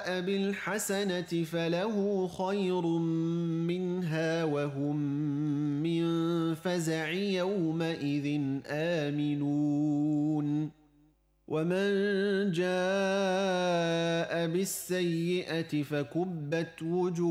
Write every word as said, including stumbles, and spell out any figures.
جاء بالحسنة فله خير منها وهم من فزع يومئذ آمنون ومن جاء بالسيئة فكبت وجوههم